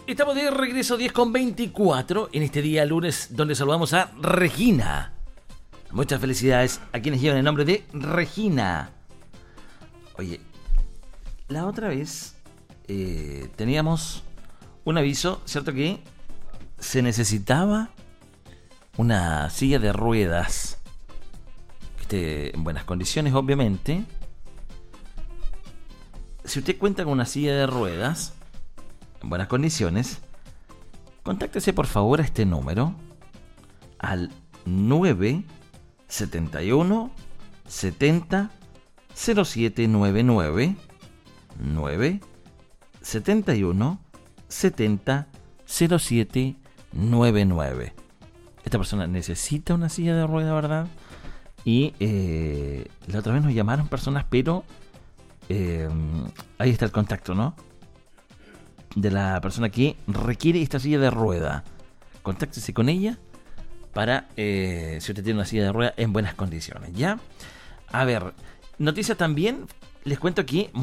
Estamos de regreso 10:24 en este día lunes donde saludamos a Regina. Muchas felicidades a quienes llevan el nombre de Regina. Oye, la otra vez teníamos un aviso, ¿cierto? Que se necesitaba una silla de ruedas que esté en buenas condiciones, obviamente. Si usted cuenta con una silla de ruedas en buenas condiciones, contáctese por favor a este número al 971 70 0799 971 70 0799. Esta persona necesita una silla de ruedas, ¿verdad? Y la otra vez nos llamaron personas, pero ahí está el contacto, ¿no? De la persona que requiere esta silla de rueda. Contáctese con ella para si usted tiene una silla de rueda en buenas condiciones, ¿ya? A ver, noticia también, les cuento que